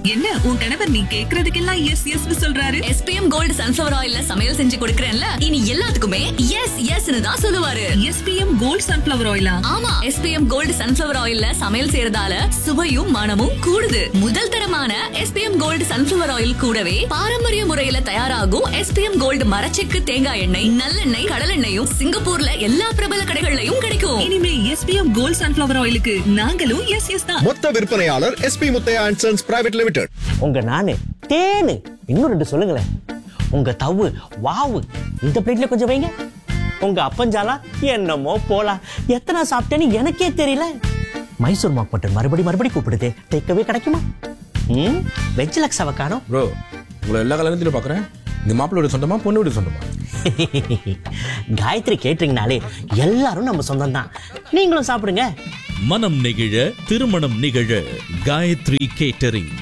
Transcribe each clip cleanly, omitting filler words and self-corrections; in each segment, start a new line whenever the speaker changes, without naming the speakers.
என்ன உன் கணவர் நீ கேக்குறதுக்கெல்லாம் எஸ் எஸ் சொல்றாரு?
SPM கோல்டு சன்ஃபிளவர் ஆயில்ல சமையல் செஞ்சு கொடுக்கறேன்ல, இனி எல்லாத்துக்குமே எஸ் எஸ்னு தான் சொல்லுவாரு.
SPM gold sunflower ஆயிலா?
ஆமா, SPM கோல்டு சன்ஃபிளவர் ஆயில்ல சமையல் செய்யறதால சுவையும் மனமும் கூடுது. முதல் தரமான SPM கோல்டு சன்ஃபிளவர் ஆயில் கூடவே பாரம்பரிய முறையில தயாராகும் SPM கோல்டு மரச்செக்கு தேங்காய் எண்ணெய், நல்லெண்ணெய், கடலெண்ணெயும் சிங்கப்பூர்ல எல்லா பிரபல கடைகள்லயும் கிடைக்கும்.
இனிமே SPM கோல்ட் சன்ஃபிளவர் ஆயிலுக்கு நாங்களும் எஸ் எஸ் தான்.
மொத்த விற்பனையாளர் SP Muthiah and sons private limited.
உங்க நானு தேனு இன்னும் 2 சொல்லுங்களேன். உங்க தவு வாவு இந்த பிளேட்ல கொஞ்சம் வைங்க. உங்க அப்பஞ்சாலா என்னமோ போலாம். எத்தனை சாப்பிட்டேன்னு எனக்கே தெரியல. மைசூர் மாக் மட்டன் மறுபடி கூப்பிடுது. டேக்கவே கிடைக்குமா? வெஜ் லக்ஸாவை காணோம்.
ப்ரோ, உங்களை எல்லா கல்யாணத்திலும் பார்க்குறேன். இந்த மாப்பிள்ளோட சொந்தமா பொண்ணு வீடு சொந்தமா?
காயத்ரி கேட்டீங்கனாலே எல்லாரும் நம்ம சொந்தம் தான். நீங்களும் சாப்பிடுங்க.
மனம் நெகிழ திருமணம் நிகழ காயத்ரி கேட்டரிங்.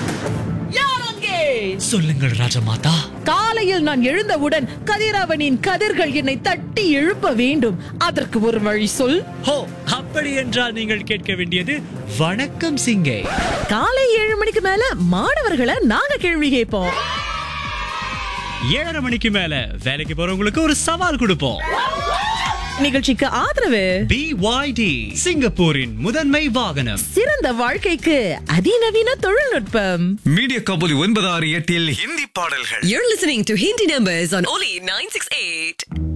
சொல்லுங்கள் ராஜமாதா.
காலையில் நான் எழுந்தவுடன் கதிரவனின் கதிர்கள் என்னை தட்டி எழுப்ப வேண்டும். அதற்கு ஒரு வழி சொல்.
ஹோ, அப்படி என்றால் நீங்கள் கேட்க வேண்டியது வணக்கம் சிங்கே.
காலை 7 மணிக்கு மேல மாணவர்களை நாங்க கேள்வி கேட்போம்.
7:30 மணிக்கு மேல வேலைக்கு போறவங்களுக்கு ஒரு சவால் கொடுப்போம்.
நிகழ்ச்சிக்கு ஆதரவு
BYD, சிங்கப்பூரின் முதன்மை வாகனம்.
சிறந்த வாழ்க்கைக்கு அதிநவீன தொழில்நுட்பம்.
மீடியா கபோலி 968 ஹிந்தி பாடல்கள்.
You're listening to Hindi Numbers on Oli 968.